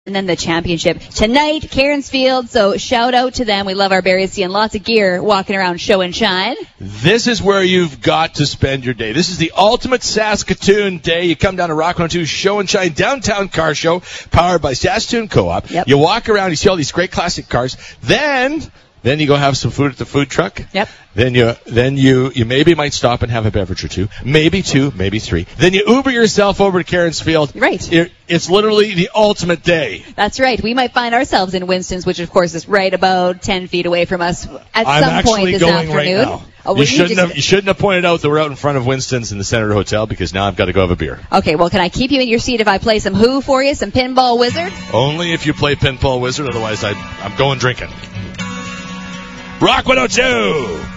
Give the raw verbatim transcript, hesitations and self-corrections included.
And then the championship tonight, Cairnsfield. So shout out to them. We love our Barrie, seeing lots of gear walking around Show and Shine. This is where you've got to spend your day. This is the ultimate Saskatoon day. You come down to Rock one oh two Show and Shine downtown car show, powered by Saskatoon Co-op. Yep. You walk around, you see all these great classic cars. Then, then you go have some food at the food truck. Yep. Then you, then you, you maybe might stop and have a beverage or two, maybe two, maybe three. Then you Uber yourself over to Cairnsfield. Right. It, it's literally the ultimate day. That's right. We might find ourselves in Winston's, which of course is right about ten feet away from us at I'm some point this going afternoon. Right now. Oh, well, you you shouldn't just- have. You shouldn't have pointed out that we're out in front of Winston's in the Senator Hotel, because now I've got to go have a beer. Okay, well, can I keep you in your seat if I play some Who for you, some Pinball Wizard? Only if you play Pinball Wizard. Otherwise, I, I'm going drinking. Rock one oh two.